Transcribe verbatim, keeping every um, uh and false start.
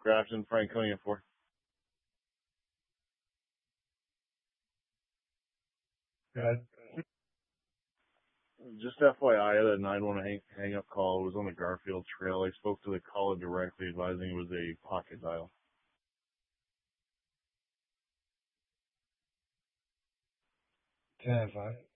Grafton, Franconia four. Good. Just F Y I, that nine one one hang, hang up call was on the Garfield Trail. I spoke to the caller directly, advising it was a pocket dial. ten five.